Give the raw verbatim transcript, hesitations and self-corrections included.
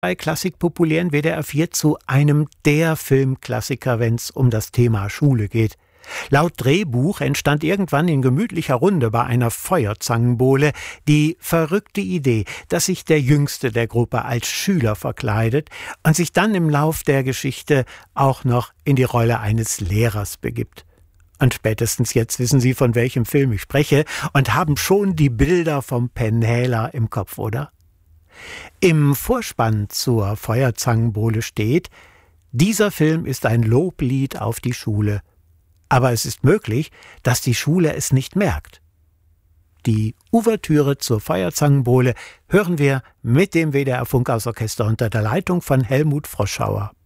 Bei Klassikpopulären W D R vier zu einem der Filmklassiker, wenn es um das Thema Schule geht. Laut Drehbuch entstand irgendwann in gemütlicher Runde bei einer Feuerzangenbowle die verrückte Idee, dass sich der Jüngste der Gruppe als Schüler verkleidet und sich dann im Lauf der Geschichte auch noch in die Rolle eines Lehrers begibt. Und spätestens jetzt wissen Sie, von welchem Film ich spreche und haben schon die Bilder vom Penhäler im Kopf, oder? Im Vorspann zur Feuerzangenbowle steht: Dieser Film ist ein Loblied auf die Schule. Aber es ist möglich, dass die Schule es nicht merkt. Die Ouvertüre zur Feuerzangenbowle hören wir mit dem W D R Funkhausorchester unter der Leitung von Helmut Froschauer.